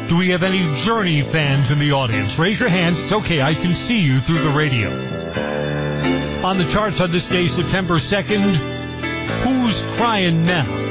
Do we have any Journey fans in the audience? Raise your hands. It's okay. I can see you through the radio. On the charts on this day, September 2nd, Who's Crying Now?